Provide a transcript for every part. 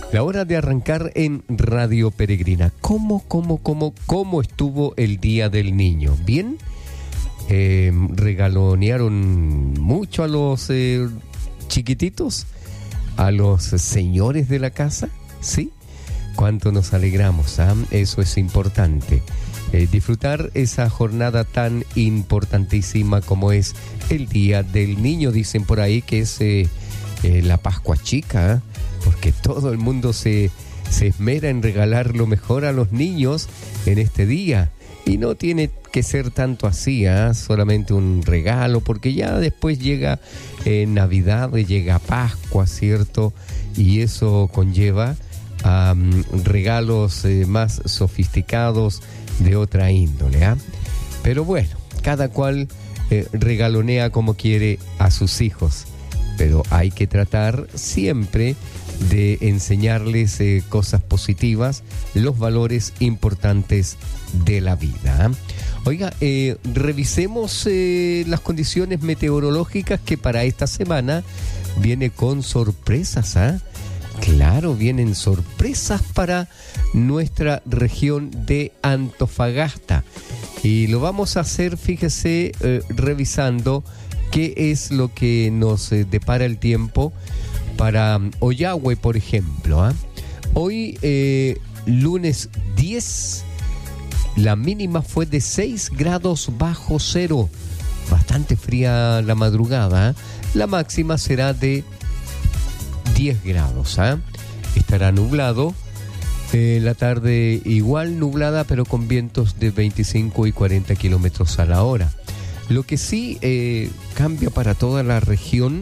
La hora de arrancar en Radio Peregrina. ¿Cómo estuvo el Día del Niño? ¿Bien? ¿Regalonearon mucho a los chiquititos? ¿A los señores de la casa? ¿Sí? ¿Cuánto nos alegramos? Eso es importante. Disfrutar esa jornada tan importantísima como es el Día del Niño. Dicen por ahí que es la Pascua Chica, porque todo el mundo se esmera en regalar lo mejor a los niños en este día. Y no tiene que ser tanto así, solamente un regalo, porque ya después llega Navidad, llega Pascua, ¿cierto? Y eso conlleva a regalos más sofisticados de otra índole, Pero bueno, cada cual regalonea como quiere a sus hijos, pero hay que tratar siempre de enseñarles cosas positivas, los valores importantes de la vida. Oiga, revisemos las condiciones meteorológicas que para esta semana viene con sorpresas, Claro, vienen sorpresas para nuestra región de Antofagasta. Y lo vamos a hacer, fíjese, revisando qué es lo que nos depara el tiempo para Ollagüe, por ejemplo. Hoy, lunes 10, la mínima fue de 6 grados bajo cero. Bastante fría la madrugada. La máxima será de 10 grados. Estará nublado. La tarde igual nublada, pero con vientos de 25 y 40 kilómetros a la hora. Lo que sí cambia para toda la región,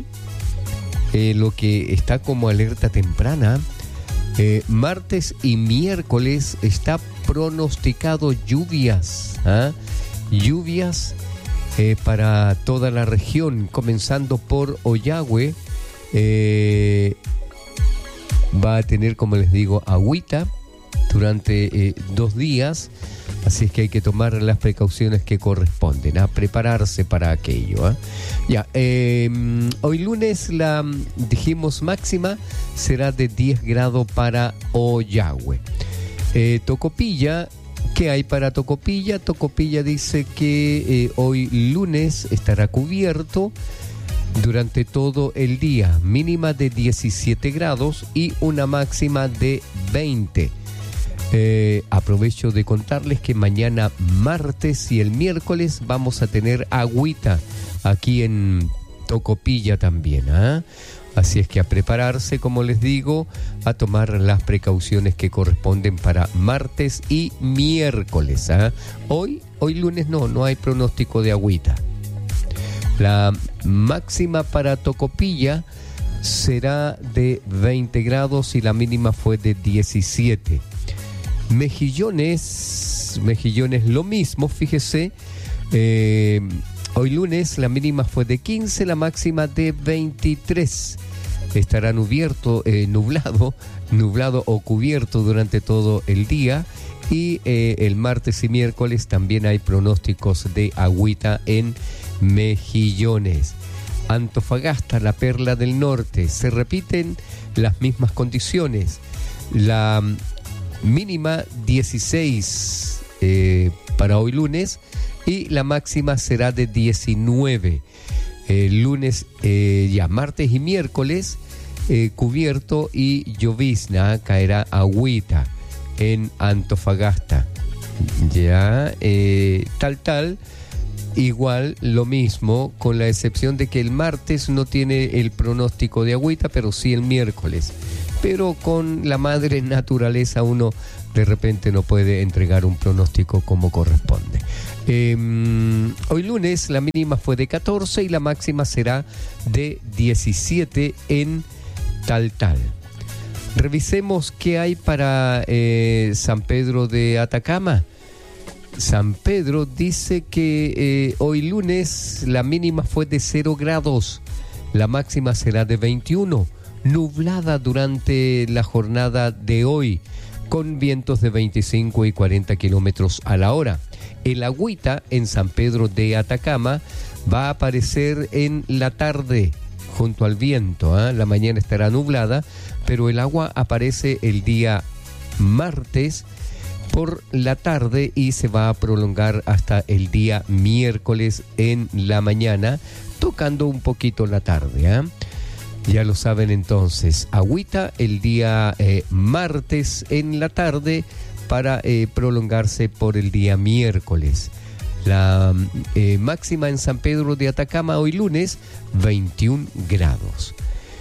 lo que está como alerta temprana, martes y miércoles está pronosticado lluvias. Lluvias para toda la región, comenzando por Ollagüe. Va a tener, como les digo, agüita durante 2 días, así es que hay que tomar las precauciones que corresponden, a prepararse para aquello. Hoy lunes la, dijimos, máxima será de 10 grados para Ollagüe. Tocopilla, ¿qué hay para Tocopilla? Tocopilla dice que hoy lunes estará cubierto durante todo el día, mínima de 17 grados y una máxima de 20. Aprovecho de contarles que mañana martes y el miércoles vamos a tener agüita aquí en Tocopilla también. Así es que a prepararse, como les digo, a tomar las precauciones que corresponden para martes y miércoles. Hoy lunes no hay pronóstico de agüita. La máxima para Tocopilla será de 20 grados y la mínima fue de 17. Mejillones lo mismo, fíjese. Hoy lunes la mínima fue de 15, la máxima de 23. Estará nublado o cubierto durante todo el día. Y el martes y miércoles también hay pronósticos de agüita en Mejillones. Antofagasta, la perla del norte, se repiten las mismas condiciones. La mínima 16 para hoy lunes y la máxima será de 19. Lunes, martes y miércoles cubierto y llovizna, caerá agüita en Antofagasta. Tal. Igual lo mismo, con la excepción de que el martes no tiene el pronóstico de agüita, pero sí el miércoles. Pero con la madre naturaleza uno de repente no puede entregar un pronóstico como corresponde. Hoy lunes la mínima fue de 14 y la máxima será de 17 en Tal. Revisemos qué hay para San Pedro de Atacama. San Pedro dice que hoy lunes la mínima fue de 0 grados, la máxima será de 21, nublada durante la jornada de hoy, con vientos de 25 y 40 kilómetros a la hora. El agüita en San Pedro de Atacama va a aparecer en la tarde, junto al viento. La mañana estará nublada, pero el agua aparece el día martes por la tarde y se va a prolongar hasta el día miércoles en la mañana, tocando un poquito la tarde. Ya lo saben entonces, agüita el día martes en la tarde para prolongarse por el día miércoles. La máxima en San Pedro de Atacama hoy lunes, 21 grados.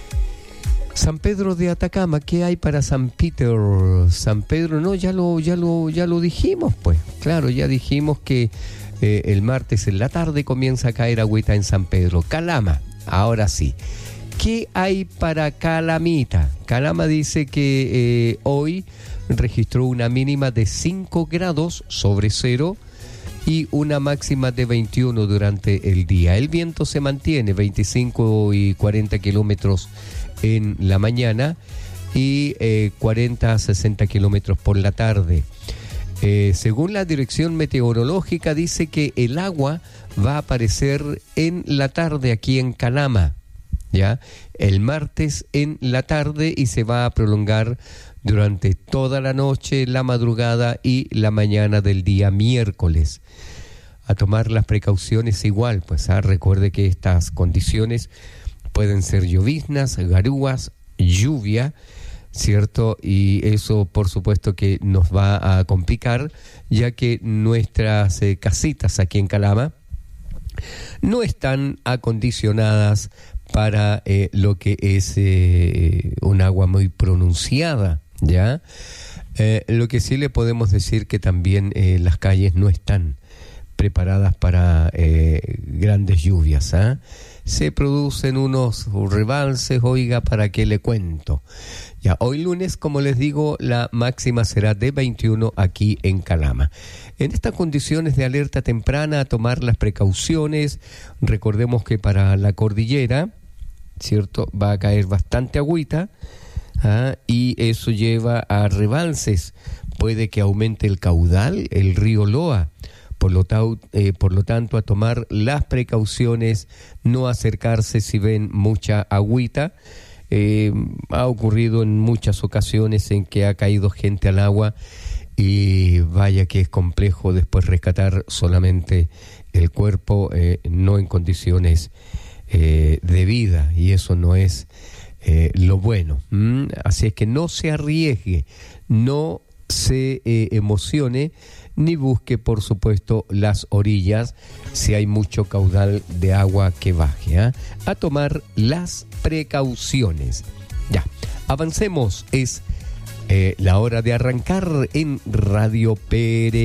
San Pedro de Atacama, ¿qué hay para San Pedro? San Pedro, no, ya lo dijimos, pues. Claro, ya dijimos que el martes en la tarde comienza a caer agüita en San Pedro. Calama, ahora sí. ¿Qué hay para Calamita? Calama dice que hoy registró una mínima de 5 grados sobre cero y una máxima de 21 durante el día. El viento se mantiene 25 y 40 kilómetros en la mañana y 40 a 60 kilómetros por la tarde. Según la dirección meteorológica, dice que el agua va a aparecer en la tarde aquí en Calama, ¿ya? El martes en la tarde y se va a prolongar durante toda la noche, la madrugada y la mañana del día miércoles. A tomar las precauciones igual, pues recuerde que estas condiciones pueden ser lloviznas, garúas, lluvia, ¿cierto? Y eso por supuesto que nos va a complicar, ya que nuestras casitas aquí en Calama no están acondicionadas para lo que es un agua muy pronunciada, ¿ya? Lo que sí le podemos decir que también las calles no están preparadas para grandes lluvias. Se producen unos rebalses, oiga, ¿para qué le cuento? Ya, hoy lunes, como les digo, la máxima será de 21 aquí en Calama. En estas condiciones de alerta temprana, a tomar las precauciones. Recordemos que para la cordillera, ¿cierto?, va a caer bastante agüita, y eso lleva a rebalses. Puede que aumente el caudal, el río Loa. Por lo tanto, a tomar las precauciones, no acercarse si ven mucha agüita. Ha ocurrido en muchas ocasiones en que ha caído gente al agua y vaya que es complejo después rescatar solamente el cuerpo, no en condiciones de vida, y eso no es lo bueno. Así es que no se arriesgue, no se emocione, ni busque, por supuesto, las orillas si hay mucho caudal de agua que baje. A tomar las precauciones. Ya, avancemos. Es la hora de arrancar en Radio Pérez.